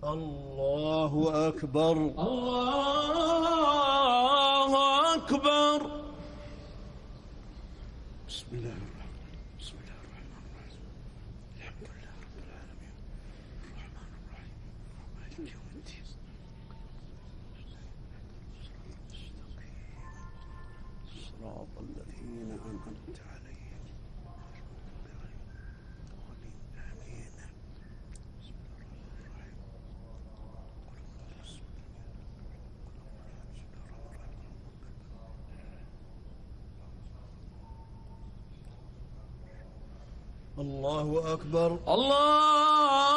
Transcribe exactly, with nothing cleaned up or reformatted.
الله أكبر. الله أكبر. بسم الله الرحمن بسم الله الرحمن الرحيم. الحمد لله رب العالمين الرحمن الرحيم مالك يوم الدين. صراط الذين أنعمت عليهم آمين. الله أكبر. الله